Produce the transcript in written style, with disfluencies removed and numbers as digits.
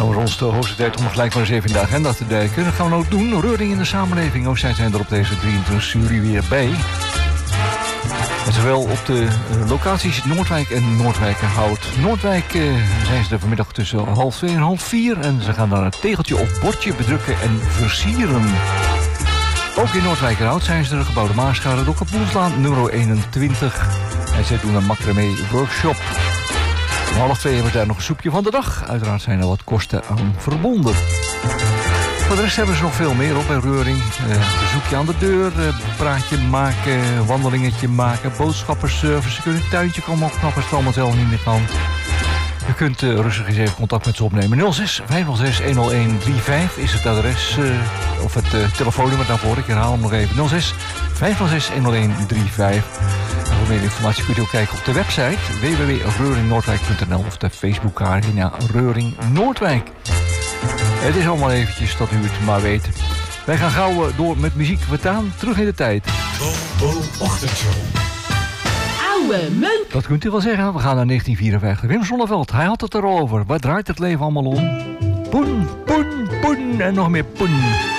Nou, rond de hoogste tijd om gelijk maar eens even in de agenda te duiken. Dat gaan we ook doen. Reuring in de samenleving. Ook zij zijn er op deze 23 juli weer bij. En zowel op de locaties Noordwijk en Noordwijkerhout. Noordwijk zijn ze er vanmiddag tussen 3:30 en 4:30. En ze gaan daar een tegeltje of bordje bedrukken en versieren. Ook in Noordwijkerhout zijn ze er, gebouw de Maarschade, Dokkerpoelslaan, nummer 21. En zij doen een macramé workshop. Om 1:30 hebben we daar nog een soepje van de dag. Uiteraard zijn er wat kosten aan verbonden. Voor de rest hebben ze nog veel meer op bij Reuring. Bezoekje aan de deur, praatje maken, wandelingetje maken, boodschappenservice. Je kunt een tuintje komen opknappen als het allemaal zelf niet meer kan. Je kunt rustig eens even contact met ze opnemen. 06 506 10135 is het adres, of het telefoonnummer daarvoor. Ik herhaal hem nog even. 06 506 10135. En voor meer informatie kunt u ook kijken op de website www.reuringnoordwijk.nl of de Facebookpagina Reuring Noordwijk. Het is allemaal eventjes dat u het maar weet. Wij gaan gauw door met muziek. We gaan terug in de tijd. Ochtendshow. Oude munt. Dat kunt u wel zeggen. We gaan naar 1954. Wim Sonneveld, hij had het erover. Waar draait het leven allemaal om? Poen, poen, poen en nog meer poen.